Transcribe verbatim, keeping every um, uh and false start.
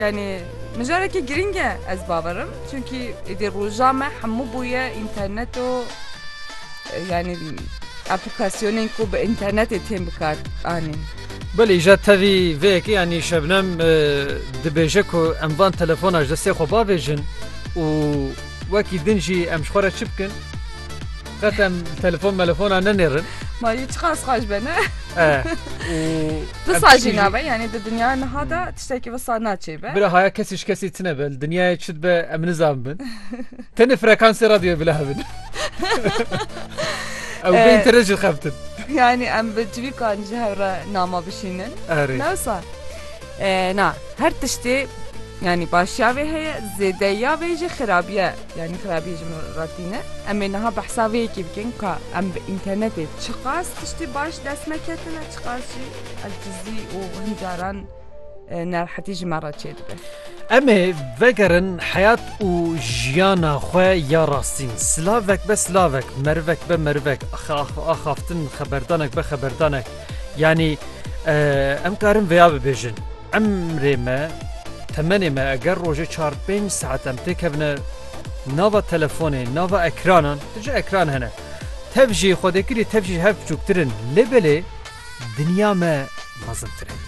Yani mijareke giringe ez bavarım. Çünkü edi roja me hemû bûye internet û yani aplikasyonên ku bi internetê tên bikar anîn. Belê îja tevî vêyekê yanî Şebnem dibêje ku em van telefona ji destê xwe bavêjin û wekî din jî em ji xwe re çi bikin? Qet em telefon melefona nenêrin. Maliyê çi qas xweş be ne? E û Di jî nabe yani di dinya niha da tiştekî wisa naçê be. Bira haya kesî ji kesî tune be dinyayê çi dibe em nizanibin. Tenê frekansê radyoyê bile hebin. Ew bê internet jî xebtin. Yani em bi civîkan ji hev re nama bişînin. Newsa na her tiştê yani başya vê heye zêdeya vê jî xirabiye yani xirabiyê ji miratîne em ê niha behsa vêyekê bikin ka em bi internetê çi qas tiştî baş dest neketine çi qas jî eltizî û hin caran nerahetî ji me re çê dibe. Em ê vegerin heyat û jiyana xwe ya rastîn. Silavek be silavek, merivek be merivek, axaftin xeberdanek be xeberdanek. Yani em karin vêya bibêjin. Emrê me temenê me eger rojê çar pênc saet em têkevine nava telefonê, nava ekranan, ji ekran hene. Tev jî xwedekirî tev jî hev biçûktirin. Lê belê dinya me mezintir e.